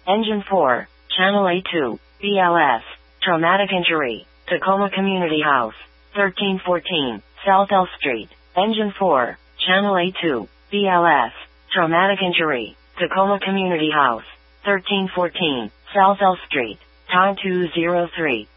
Engine 4, Channel A2, BLS, traumatic injury, Tacoma Community House, 1314, South L Street. Engine 4, Channel A2, BLS, traumatic injury, Tacoma Community House, 1314, South L Street. Time 203.